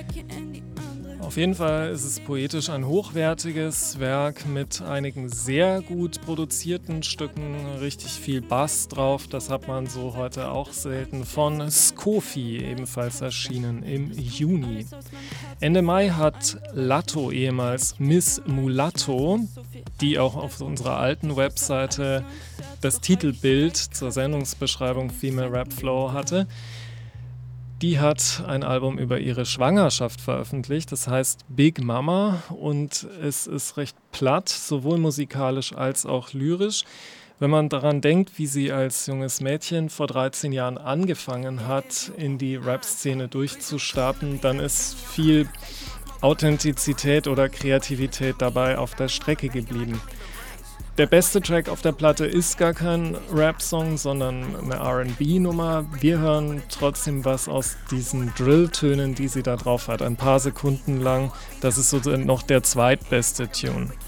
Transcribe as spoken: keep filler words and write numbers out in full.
Auf jeden Fall ist es poetisch ein hochwertiges Werk mit einigen sehr gut produzierten Stücken, richtig viel Bass drauf, das hat man so heute auch selten, von Scofi, ebenfalls erschienen im Juni. Ende Mai hat Latto, ehemals Miss Mulatto, die auch auf unserer alten Webseite das Titelbild zur Sendungsbeschreibung Female Rap Flow hatte, die hat ein Album über ihre Schwangerschaft veröffentlicht, das heißt Big Mama, und es ist recht platt, sowohl musikalisch als auch lyrisch. Wenn man daran denkt, wie sie als junges Mädchen vor dreizehn Jahren angefangen hat, in die Rap-Szene durchzustarten, dann ist viel Authentizität oder Kreativität dabei auf der Strecke geblieben. Der beste Track auf der Platte ist gar kein Rap-Song, sondern eine R and B-Nummer. Wir hören trotzdem was aus diesen Drill-Tönen, die sie da drauf hat. Ein paar Sekunden lang. Das ist so noch der zweitbeste Tune.